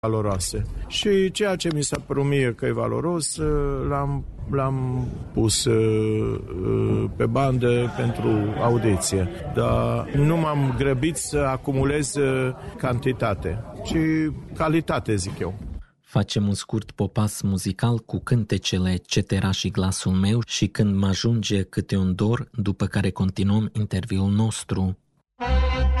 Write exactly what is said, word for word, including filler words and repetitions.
valoroase. Și ceea ce mi s-a părut mie că e valoros, l-am, l-am pus pe bandă pentru audiție. Dar nu m-am grăbit să acumulez cantitate, ci calitate, zic eu. Facem un scurt popas muzical cu cântecele Cetera și glasul meu și când mă ajunge câte un dor, după care continuăm interviul nostru.